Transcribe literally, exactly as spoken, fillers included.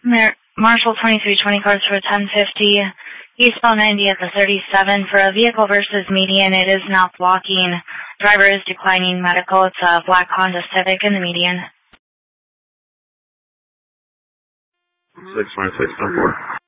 Mar- Marshall twenty-three twenty cars for ten fifty. Eastbound ninety at the thirty-seven. For a vehicle versus median, it is now blocking. Driver is declining medical. It's a black Honda Civic in the median. six twenty-six ten four.